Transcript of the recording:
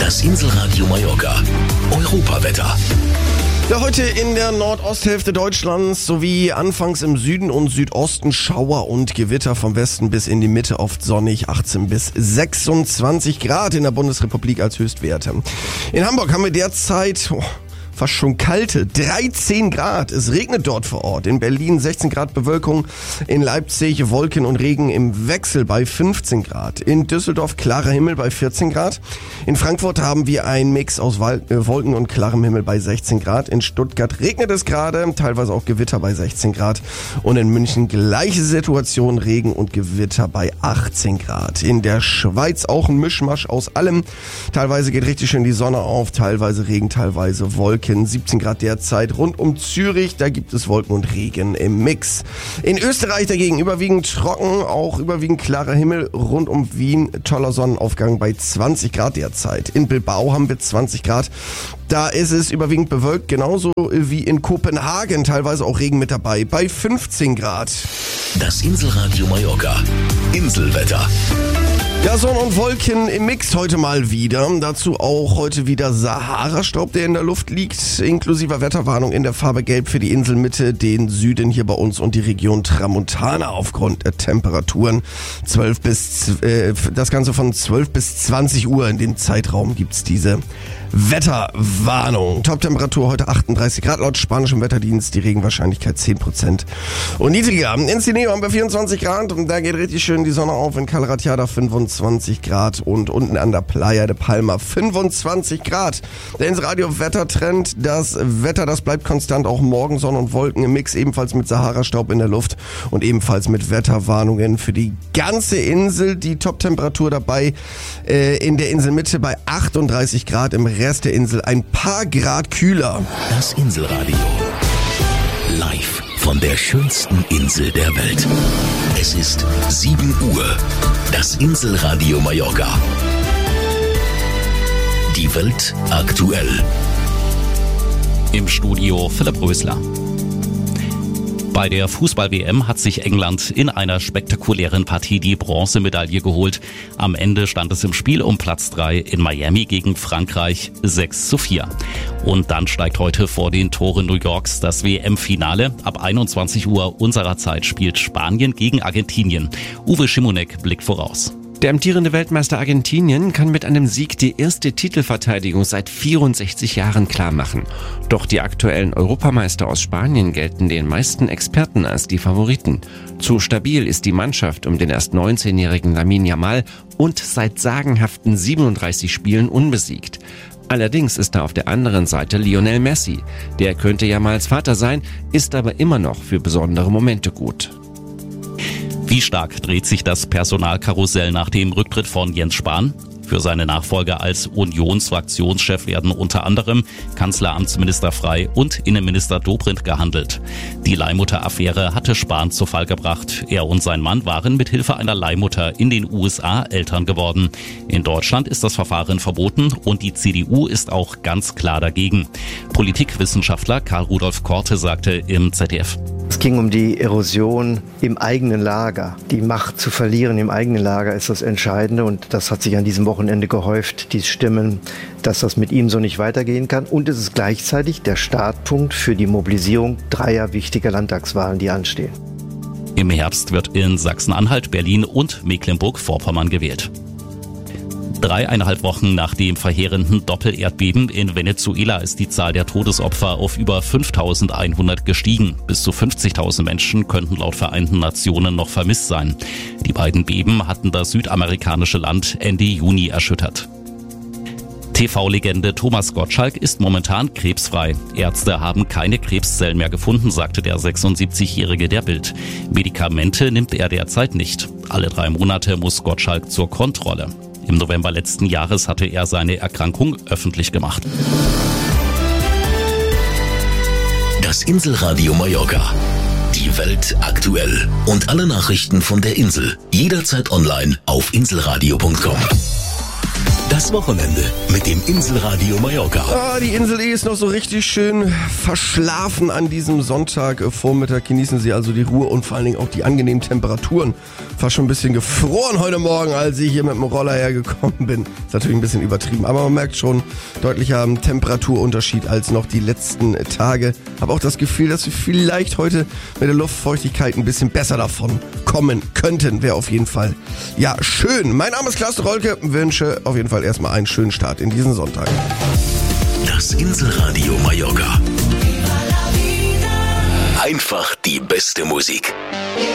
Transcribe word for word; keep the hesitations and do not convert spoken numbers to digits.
Das Inselradio Mallorca. Europawetter. Ja, heute in der Nordosthälfte Deutschlands sowie anfangs im Süden und Südosten Schauer und Gewitter, vom Westen bis in die Mitte oft sonnig, achtzehn bis sechsundzwanzig Grad in der Bundesrepublik als Höchstwerte. In Hamburg haben wir derzeit oh, fast schon kalte dreizehn Grad. Es regnet dort vor Ort. In Berlin sechzehn Grad Bewölkung. In Leipzig Wolken und Regen im Wechsel bei fünfzehn Grad. In Düsseldorf klarer Himmel bei vierzehn Grad. In Frankfurt haben wir einen Mix aus Wolken und klarem Himmel bei sechzehn Grad. In Stuttgart regnet es gerade, teilweise auch Gewitter bei sechzehn Grad. Und in München gleiche Situation, Regen und Gewitter bei achtzehn Grad. In der Schweiz auch ein Mischmasch aus allem. Teilweise geht richtig schön die Sonne auf, teilweise Regen, teilweise Wolken. siebzehn Grad derzeit. Rund um Zürich, da gibt es Wolken und Regen im Mix. In Österreich dagegen überwiegend trocken, auch überwiegend klarer Himmel. Rund um Wien toller Sonnenaufgang bei zwanzig Grad derzeit. In Bilbao haben wir zwanzig Grad. Da ist es überwiegend bewölkt, genauso wie in Kopenhagen. Teilweise auch Regen mit dabei bei fünfzehn Grad. Das Inselradio Mallorca. Inselwetter. Ja, Sonne und Wolken im Mix heute mal wieder. Dazu auch heute wieder Sahara-Staub, der in der Luft liegt, inklusive Wetterwarnung in der Farbe Gelb für die Inselmitte, den Süden hier bei uns und die Region Tramontana aufgrund der Temperaturen. zwölf bis, äh, das Ganze von zwölf bis zwanzig Uhr in dem Zeitraum gibt's diese Wetterwarnung. Toptemperatur heute achtunddreißig Grad laut spanischem Wetterdienst, die Regenwahrscheinlichkeit zehn Prozent und niedriger. In Sineo haben wir vierundzwanzig Grad und da geht richtig schön die Sonne auf. In Calaratiada fünfundzwanzig Grad und unten an der Playa de Palma fünfundzwanzig Grad. Der Inselradio Wettertrend, das Wetter, das bleibt konstant, auch morgen Sonne und Wolken im Mix, ebenfalls mit Sahara-Staub in der Luft und ebenfalls mit Wetterwarnungen für die ganze Insel. Die Toptemperatur dabei äh, in der Inselmitte bei achtunddreißig Grad, im Rest der Insel ein paar Grad kühler. Das Inselradio. Live von der schönsten Insel der Welt. Es ist sieben Uhr. Das Inselradio Mallorca. Die Welt aktuell. Im Studio Philipp Rösler. Bei der Fußball-W M hat sich England in einer spektakulären Partie die Bronzemedaille geholt. Am Ende stand es im Spiel um Platz drei in Miami gegen Frankreich sechs zu vier. Und dann steigt heute vor den Toren New Yorks das W M-Finale. Ab einundzwanzig Uhr unserer Zeit spielt Spanien gegen Argentinien. Uwe Schimonek blickt voraus. Der amtierende Weltmeister Argentinien kann mit einem Sieg die erste Titelverteidigung seit vierundsechzig Jahren klarmachen. Doch die aktuellen Europameister aus Spanien gelten den meisten Experten als die Favoriten. Zu stabil ist die Mannschaft um den erst neunzehnjährigen Lamine Yamal und seit sagenhaften siebenunddreißig Spielen unbesiegt. Allerdings ist da auf der anderen Seite Lionel Messi. Der könnte Yamals Vater sein, ist aber immer noch für besondere Momente gut. Wie stark dreht sich das Personalkarussell nach dem Rücktritt von Jens Spahn? Für seine Nachfolger als Unionsfraktionschef werden unter anderem Kanzleramtsminister Frey und Innenminister Dobrindt gehandelt. Die Leihmutter-Affäre hatte Spahn zu Fall gebracht. Er und sein Mann waren mit Hilfe einer Leihmutter in den U S A Eltern geworden. In Deutschland ist das Verfahren verboten und die C D U ist auch ganz klar dagegen. Politikwissenschaftler Karl Rudolf Korte sagte im Z D F. Es ging um die Erosion im eigenen Lager. Die Macht zu verlieren im eigenen Lager ist das Entscheidende und das hat sich an diesem Wochenende gehäuft, die Stimmen, dass das mit ihm so nicht weitergehen kann. Und es ist gleichzeitig der Startpunkt für die Mobilisierung dreier wichtiger Landtagswahlen, die anstehen. Im Herbst wird in Sachsen-Anhalt, Berlin und Mecklenburg-Vorpommern gewählt. Dreieinhalb Wochen nach dem verheerenden Doppelerdbeben in Venezuela ist die Zahl der Todesopfer auf über fünftausendeinhundert gestiegen. Bis zu fünfzigtausend Menschen könnten laut Vereinten Nationen noch vermisst sein. Die beiden Beben hatten das südamerikanische Land Ende Juni erschüttert. T V-Legende Thomas Gottschalk ist momentan krebsfrei. Ärzte haben keine Krebszellen mehr gefunden, sagte der sechsundsiebzigjährige der Bild. Medikamente nimmt er derzeit nicht. Alle drei Monate muss Gottschalk zur Kontrolle. Im November letzten Jahres hatte er seine Erkrankung öffentlich gemacht. Das Inselradio Mallorca. Die Welt aktuell. Und alle Nachrichten von der Insel. Jederzeit online auf inselradio punkt com. Das Wochenende mit dem Inselradio Mallorca. Ah, die Insel E ist noch so richtig schön verschlafen an diesem Sonntagvormittag. Genießen Sie also die Ruhe und vor allen Dingen auch die angenehmen Temperaturen. Fast schon ein bisschen gefroren heute Morgen, als ich hier mit dem Roller hergekommen bin. Ist natürlich ein bisschen übertrieben, aber man merkt schon deutlicher Temperaturunterschied als noch die letzten Tage. Habe auch das Gefühl, dass wir vielleicht heute mit der Luftfeuchtigkeit ein bisschen besser davon kommen könnten. Wäre auf jeden Fall, ja, schön. Mein Name ist Klaas Rolke. Wünsche auf jeden Fall erstmal einen schönen Start in diesen Sonntag. Das Inselradio Mallorca. Einfach die beste Musik.